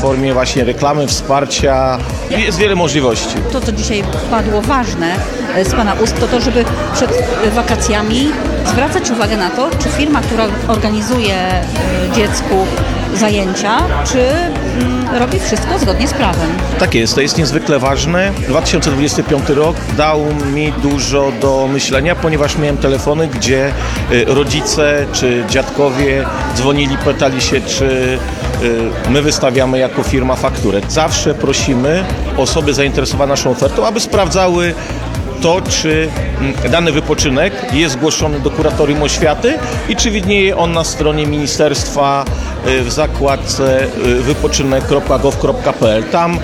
formie właśnie reklamy, wsparcia. Jest wiele możliwości. To, co dzisiaj padło ważne z Pana ust, to, żeby przed wakacjami zwracać uwagę na to, czy firma, która organizuje dziecku zajęcia, czy robi wszystko zgodnie z prawem. Tak jest, to jest niezwykle ważne. 2025 rok dał mi dużo do myślenia, ponieważ miałem telefony, gdzie rodzice czy dziadkowie dzwonili, pytali się, czy my wystawiamy jako firma fakturę. Zawsze prosimy osoby zainteresowane naszą ofertą, aby sprawdzały to, czy dany wypoczynek jest zgłoszony do kuratorium oświaty i czy widnieje on na stronie ministerstwa w zakładce wypoczynek.gov.pl. Tam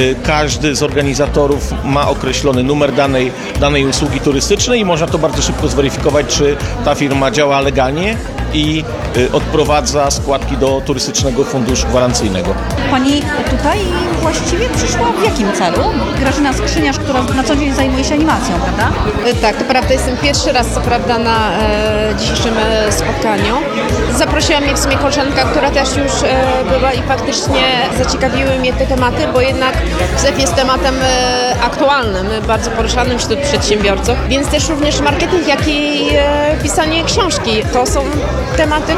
każdy z organizatorów ma określony numer danej usługi turystycznej i można to bardzo szybko zweryfikować, czy ta firma działa legalnie i odprowadza składki do Turystycznego Funduszu Gwarancyjnego. Pani tutaj właściwie przyszła w jakim celu? Grażyna Skrzyniarz, która na co dzień zajmuje się animacją, prawda? Tak, to prawda, jestem pierwszy raz co prawda na dzisiejszym spotkaniu. Zaprosiła mnie w sumie koleżanka, która też już była i faktycznie zaciekawiły mnie te tematy, bo jednak ZEF jest tematem aktualnym, bardzo poruszanym wśród przedsiębiorców, więc też również marketing, jak i pisanie książki. To są tematy,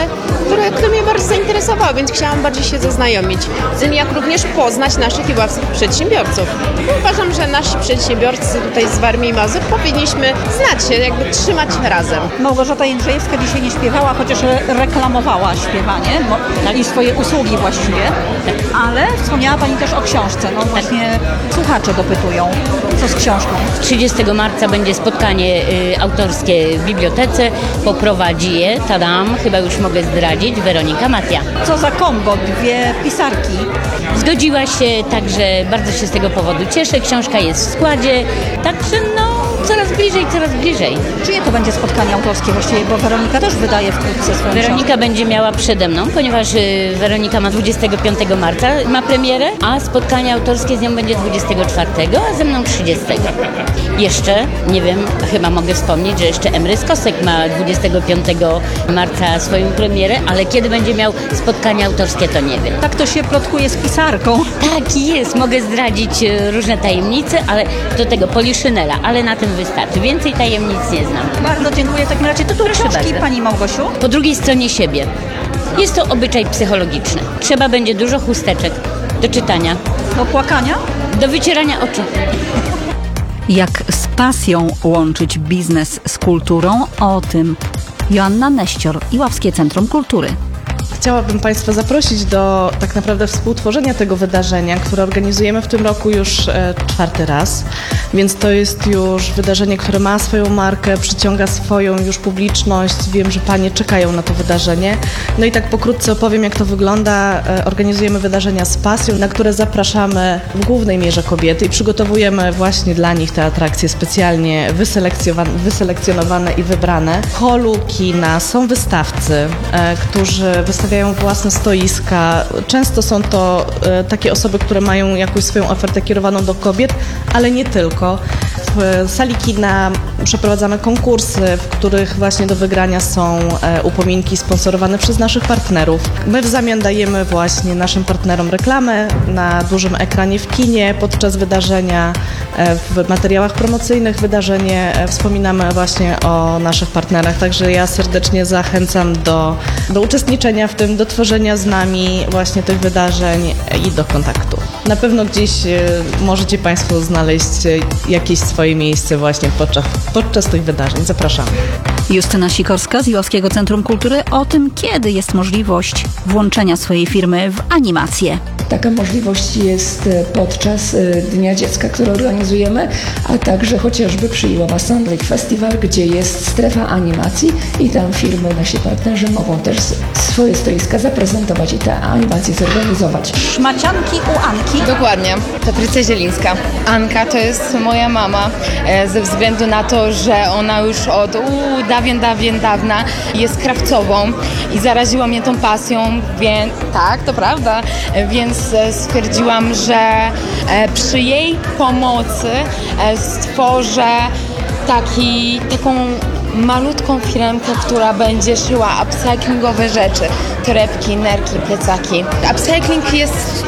które mnie bardzo zainteresowały, więc chciałam bardziej się zaznajomić z tym, jak również poznać naszych i własnych przedsiębiorców. Uważam, że nasi przedsiębiorcy tutaj z Warmii i Mazur powinniśmy znać się, jakby trzymać razem. Małgorzata Jędrzejewska dzisiaj nie śpiewała, chociaż reklamowała śpiewanie i swoje usługi właściwie, ale wspomniała Pani też o książce. No właśnie słuchacze dopytują, co z książką. 30 marca będzie spotkanie autorskie w bibliotece. Poprowadzi je, tadam, chyba już mogę zdradzić, Weronika Matia. Co za kombo, dwie pisarki. Zgodziła się, także bardzo się z tego powodu cieszę. Książka jest w składzie, także coraz bliżej. Czyje to będzie spotkanie autorskie właściwie, bo Weronika też wydaje wkrótce swoją Weronika książkę. będzie miała przede mną, ponieważ Weronika ma 25 marca, ma premierę, a spotkanie autorskie z nią będzie 24, a ze mną 30. Jeszcze, nie wiem, chyba mogę wspomnieć, że jeszcze Emrys Kosek ma 25 marca swoją premierę, ale kiedy będzie miał spotkanie autorskie, to nie wiem. Tak to się plotkuje z pisarką. Tak jest, mogę zdradzić różne tajemnice, ale do tego poliszynela, ale na tym wystarczy. Więcej tajemnic nie znam. Bardzo dziękuję. W takim razie tytuł książki, bardzo. Pani Małgosiu? Po drugiej stronie siebie. Jest to obyczaj psychologiczny. Trzeba będzie dużo chusteczek do czytania, Do płakania? do wycierania oczu. Jak z pasją łączyć biznes z kulturą? O tym Joanna Neścior, Iławskie Centrum Kultury. Chciałabym Państwa zaprosić do tak naprawdę współtworzenia tego wydarzenia, które organizujemy w tym roku już 4. raz, więc to jest już wydarzenie, które ma swoją markę, przyciąga swoją już publiczność. Wiem, że Panie czekają na to wydarzenie. No i tak pokrótce opowiem, jak to wygląda. Organizujemy wydarzenia z pasją, na które zapraszamy w głównej mierze kobiety i przygotowujemy właśnie dla nich te atrakcje specjalnie wyselekcjonowane i wybrane. W holu kina są wystawcy, którzy wystawiają własne stoiska. Często są to takie osoby, które mają jakąś swoją ofertę kierowaną do kobiet, ale nie tylko. W sali kina przeprowadzamy konkursy, w których właśnie do wygrania są upominki sponsorowane przez naszych partnerów. My w zamian dajemy właśnie naszym partnerom reklamę na dużym ekranie w kinie podczas wydarzenia, w materiałach promocyjnych wydarzenie wspominamy właśnie o naszych partnerach, także ja serdecznie zachęcam do uczestniczenia w tym, do tworzenia z nami właśnie tych wydarzeń i do kontaktu. Na pewno gdzieś możecie Państwo znaleźć jakieś swoje miejsce właśnie podczas tych wydarzeń. Zapraszamy. Justyna Sikorska z Iławskiego Centrum Kultury o tym, kiedy jest możliwość włączenia swojej firmy w animację. Taka możliwość jest podczas Dnia Dziecka, który organizujemy, a także chociażby przy Iława Sound Lake Festival, gdzie jest strefa animacji i tam firmy, nasi partnerzy mogą też swoje stoiska zaprezentować i te animacje zorganizować. Szmacianki u Anki. Dokładnie. Patrycja Zielińska. Anka to jest moja mama, ze względu na to, że ona już od dawna jest krawcową i zaraziła mnie tą pasją, więc tak, to prawda, więc stwierdziłam, że przy jej pomocy stworzę taką malutką firmkę, która będzie szyła upcyclingowe rzeczy, torebki, nerki, plecaki. Upcycling jest